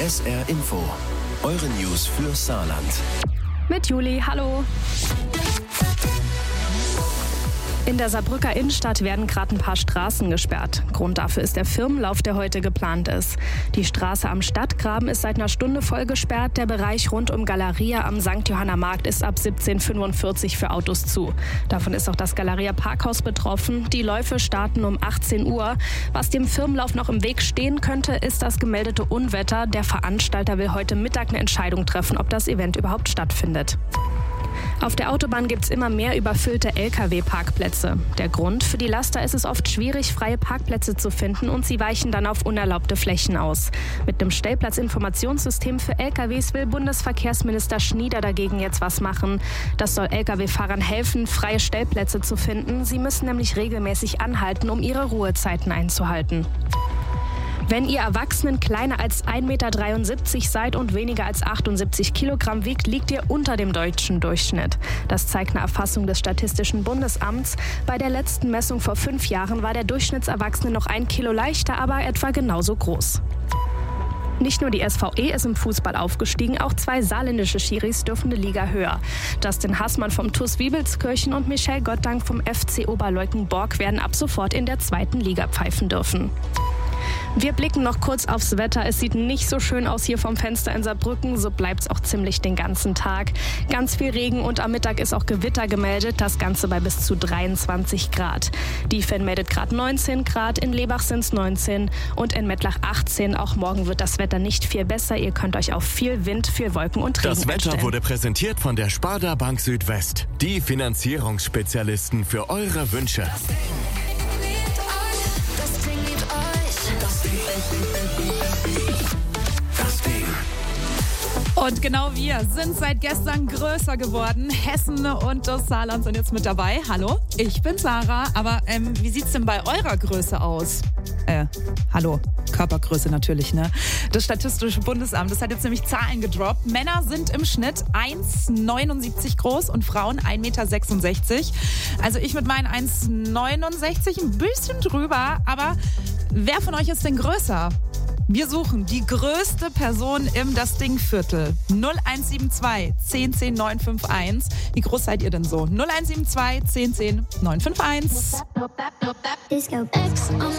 SR Info, eure News für Saarland. Mit Juli, hallo. In der Saarbrücker Innenstadt werden gerade ein paar Straßen gesperrt. Grund dafür ist der Firmenlauf, der heute geplant ist. Die Straße am Stadtgraben ist seit einer Stunde voll gesperrt. Der Bereich rund um Galeria am St. Johanna Markt ist ab 17:45 für Autos zu. Davon ist auch das Galeria Parkhaus betroffen. Die Läufe starten um 18 Uhr. Was dem Firmenlauf noch im Weg stehen könnte, ist das gemeldete Unwetter. Der Veranstalter will heute Mittag eine Entscheidung treffen, ob das Event überhaupt stattfindet. Auf der Autobahn gibt es immer mehr überfüllte Lkw-Parkplätze. Der Grund: für die Laster ist es oft schwierig, freie Parkplätze zu finden und sie weichen dann auf unerlaubte Flächen aus. Mit dem Stellplatzinformationssystem für Lkws will Bundesverkehrsminister Schnieder dagegen jetzt was machen. Das soll Lkw-Fahrern helfen, freie Stellplätze zu finden. Sie müssen nämlich regelmäßig anhalten, um ihre Ruhezeiten einzuhalten. Wenn ihr Erwachsenen kleiner als 1,73 Meter seid und weniger als 78 Kilogramm wiegt, liegt ihr unter dem deutschen Durchschnitt. Das zeigt eine Erfassung des Statistischen Bundesamts. Bei der letzten Messung vor 5 Jahren war der Durchschnittserwachsene noch 1 Kilo leichter, aber etwa genauso groß. Nicht nur die SVE ist im Fußball aufgestiegen, auch 2 saarländische Schiris dürfen eine Liga höher. Dustin Haßmann vom TuS Wiebelskirchen und Michel Gottdank vom FC Oberleuken-Borg werden ab sofort in der 2. Liga pfeifen dürfen. Wir blicken noch kurz aufs Wetter. Es sieht nicht so schön aus hier vom Fenster in Saarbrücken. So bleibt es auch ziemlich den ganzen Tag. Ganz viel Regen und am Mittag ist auch Gewitter gemeldet. Das Ganze bei bis zu 23 Grad. Diefen meldet gerade 19 Grad, in Lebach sind es 19 und in Mettlach 18. Auch morgen wird das Wetter nicht viel besser. Ihr könnt euch auf viel Wind, viel Wolken und Regen Das Wetter einstellen. wurde präsentiert von der Sparda Bank Südwest. Die Finanzierungsspezialisten für eure Wünsche. Und genau wir sind seit gestern größer geworden. Hessen und das Saarland sind jetzt mit dabei. Hallo, ich bin Sarah. Aber wie sieht's denn bei eurer Größe aus? Hallo, Körpergröße natürlich, ne? Das Statistische Bundesamt, das hat jetzt nämlich Zahlen gedroppt. Männer sind im Schnitt 1,79 groß und Frauen 1,66 Meter. Also ich mit meinen 1,69 ein bisschen drüber. Aber wer von euch ist denn größer? Wir suchen die größte Person im Das Ding-Viertel. 0172 10 10 951. Wie groß seid ihr denn so? 0172 10 10 951. Disco X on